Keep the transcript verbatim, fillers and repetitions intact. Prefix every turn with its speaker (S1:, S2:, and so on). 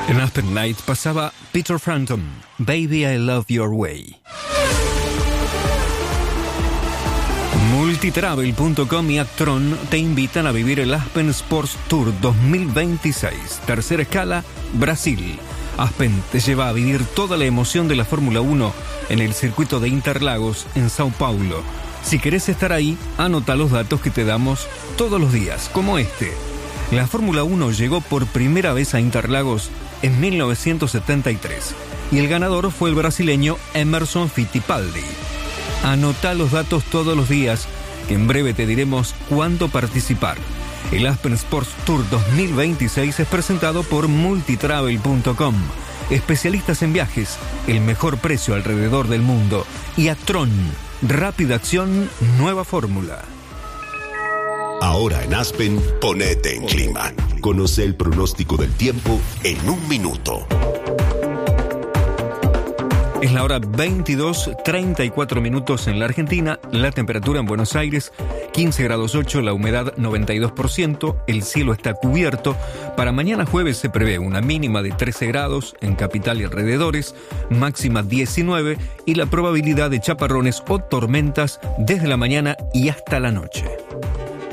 S1: En Aspen Light pasaba Peter Frampton, Baby I Love Your Way. Multitravel punto com y Actron te invitan a vivir el Aspen Sports Tour dos mil veintiséis. Tercera escala, Brasil. Aspen te lleva a vivir toda la emoción de la Fórmula uno en el circuito de Interlagos en Sao Paulo. Si querés estar ahí, anota los datos que te damos todos los días, como este. La Fórmula uno llegó por primera vez a Interlagos en mil novecientos setenta y tres y el ganador fue el brasileño Emerson Fittipaldi. Anota los datos todos los días, que en breve te diremos cuándo participar. El Aspen Sports Tour dos mil veintiséis es presentado por Multitravel punto com, especialistas en viajes, el mejor precio alrededor del mundo, y Actron, rápida acción, nueva fórmula.
S2: Ahora en Aspen, ponete en clima. Conoce el pronóstico del tiempo en un minuto.
S1: Es la hora veintidós, treinta y cuatro minutos en la Argentina. La temperatura en Buenos Aires, quince grados ocho, la humedad noventa y dos por ciento, el cielo está cubierto. Para mañana jueves se prevé una mínima de trece grados en capital y alrededores, máxima diecinueve y la probabilidad de chaparrones o tormentas desde la mañana y hasta la noche.